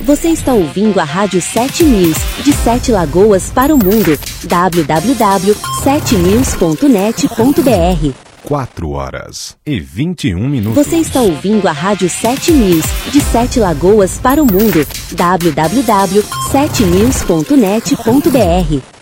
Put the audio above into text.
Você está ouvindo a Rádio 7 News, de 7 Lagoas para o mundo. www.7news.net.br 4h21. Você está ouvindo a Rádio 7 News, de 7 Lagoas para o mundo. www.7news.net.br